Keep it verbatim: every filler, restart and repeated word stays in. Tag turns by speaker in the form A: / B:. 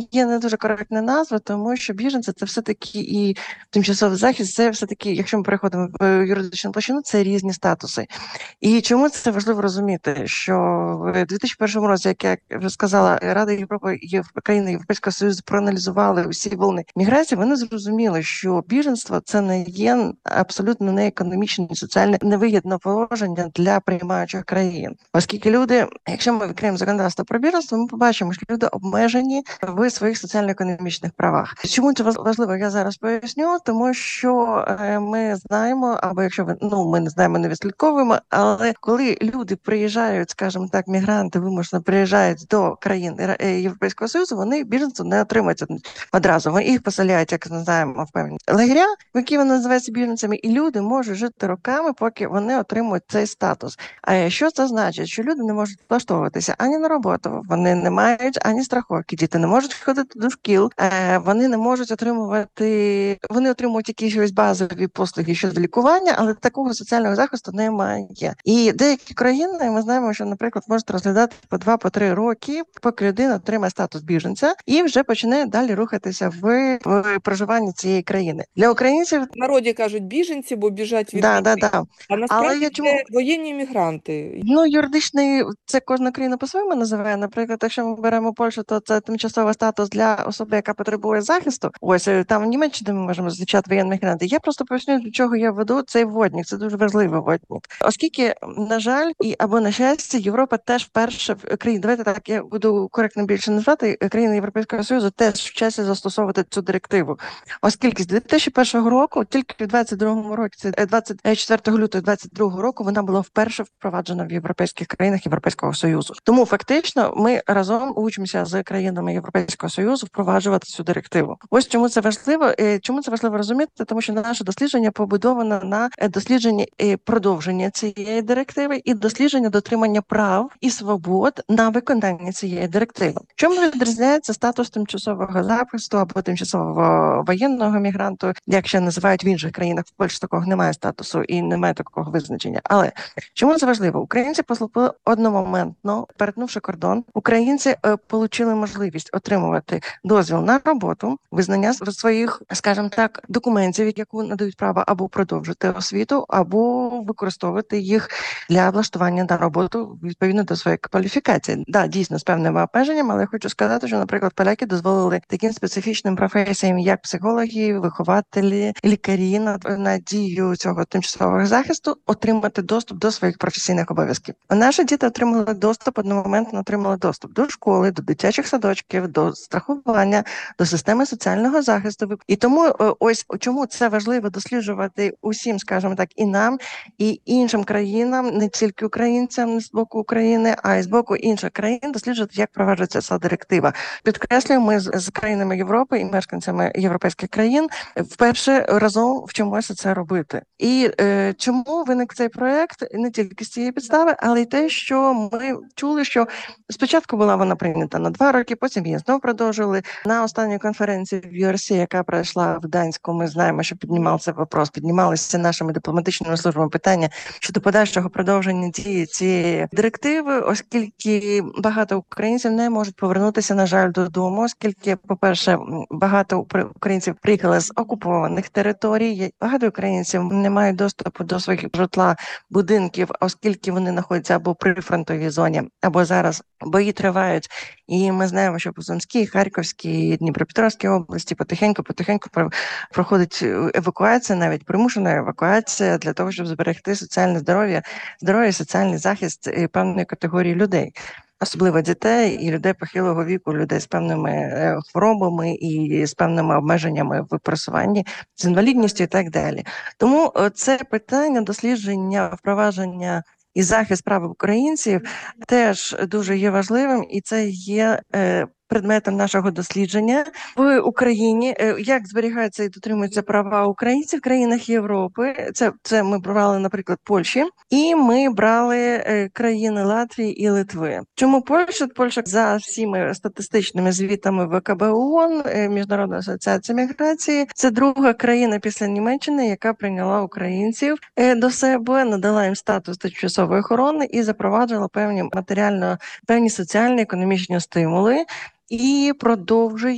A: є не дуже коректна назва, тому що біженці – це все-таки і тимчасовий захист, це все-таки, якщо ми переходимо в юридичну площину, це різні статуси. І чому це важливо розуміти, що в дві тисячі першому році, як я вже сказала, Рада Європи і країни Європейського Союзу проаналізували усі волни міграції, вони зрозуміли, що біженство – це не є абсолютно не економічне, не соціальне, невигідне положення для приймаючих країн. Оскільки люди, якщо ми відкриємо законодавство про біженство, ми побачимо, що люди обмежені в своїх соціально-економічних правах. Чому це важливо, я зараз поясню, тому що ми знаємо, або якщо ви, ну, ми не знаємо, не відслідковуємо, але коли люди приїжджають, скажімо так, мігранти вимушено приїжджають до країн Європейського Союзу, вони біженців не отримують одразу. Вони їх поселяють, як ми знаємо, в певні лагеря, які вони називаються біженцями, і люди можуть жити роками, поки вони отримують цей статус. А що це значить? Що люди не можуть влаштовуватися ані на роботу, вони не мають ані страховки, діти не можуть ходити до шкіл, вони не можуть отримувати, вони отримують якісь базові послуги щодо лікування, але такого соціального захисту немає. І деякі країни, ми знаємо, що, наприклад, можуть розглядати по два-по три роки, поки людина отримає статус біженця і вже починає далі рухатися в, в проживанні цієї країни. Для українців...
B: В народі кажуть біженці, бо біжать від
A: да,
B: війни.
A: Да, да.
B: А насправді це
A: чому...
B: воєнні мігранти.
A: Ну, юридичний, це кожна країна по-своєму називає. Наприклад, якщо ми беремо Польщу, то це тимчасовий статус для особи, яка потребує захисту. Ось, там в Німеччині ми можемо зустрічати воєнних мігрантів. Я просто поясню, до чого я веду цей вводник. Це дуже важливий вводник. Оскільки, на жаль, і або на щастя, Європа теж вперше в країні, давайте так, я буду коректно більше назвати, країни Європейського Союзу теж вчаться застосовувати цю директиву. Оскільки з дві тисячі першого року, тільки в двадцять другому році, двадцять четвертого лютого двадцять другого року, вона була вперше впроваджена в європейських країнах Європейського Союзу. Тому фактично ми разом учимося з країнами Європейського Союзу впроваджувати цю директиву. Ось чому це важливо. Чому це важливо розуміти? Тому що наше дослідження побудовано на дослідженні продовження цієї директиви і дослідження дотримання прав і свобод на виконання цієї директиви. Чому відрізняється статус тимчасового захисту або тимчасового воєнного мігранту, як ще називають в інших країнах? В Польщі такого немає статусу і немає такого визначення. Але чому це важливо? Українці поступили одномоментно, перетнувши кордон. Українці е, отримали можливість отримувати дозвіл на роботу, визнання своїх, скажімо так, документів, які надають право або продовжити освіту, або використовувати їх для влаштування на роботу відповідно до своєї кваліфікації. Да, дійсно, з певними обмеженнями, але я хочу сказати, що, наприклад, поляки дозволили таким специфічним професіям, як психологи, вихователі, лікарі на, на дію цього тимчасового захисту отримати доступ до своїх професійних обов'язків. Наші діти отримали доступ, одномоментно отримали доступ до школи, до дитячих садочків, до страхування, до системи соціального захисту. І тому ось чому це важливо досліджувати усім, скажімо так, і нам, і іншим країнам, не тільки українцям з боку України, а й з боку інших країн, досліджувати, як проваджується ця директива. Підкреслюю, ми з, з країнами Європи і мешканцями європейських країн вперше разом вчимося це робити. І е, чому виник цей проект? Не тільки з цієї підстави, але й те, що ми чули, що спочатку була вона прийнята на два роки, потім її знову продовжили. На останній конференції в ю ар сі, яка пройшла в Гданську, ми знаємо, що піднімався вопрос, піднімалися нашими дипломатичними службами питання щодо подальшого продовження дії цієї директиви, оскільки багато українців не можуть повернутися, на жаль, додому, оскільки, по-перше, багато українців приїхали з окупованих територій, багато українців не мають доступу до своїх житла, будинків, оскільки вони знаходяться або при фронтовій зоні, або зараз бої тривають. І ми знаємо, що по Сумській, Харківській, Дніпропетровській області потихеньку-потихеньку проходить евакуація, навіть примушена евакуація для того, щоб зберегти соціальне здоров'я, здоров'я і соціальний захист певної категорії людей. Особливо дітей і людей похилого віку, людей з певними хворобами і з певними обмеженнями в пересуванні, з інвалідністю і так далі. Тому це питання дослідження, впровадження і захист прав українців теж дуже є важливим, і це є е, предметом нашого дослідження в Україні, як зберігаються і дотримуються права українців в країнах Європи. Це, це ми брали, наприклад, Польщі, і ми брали країни Латвії і Литви. Чому Польща? Польща за всіми статистичними звітами В К Б ООН, Міжнародної асоціації міграції, це друга країна після Німеччини, яка прийняла українців до себе, надала їм статус тимчасової охорони і запроваджувала певні матеріально, певні соціальні, економічні стимули, і продовжує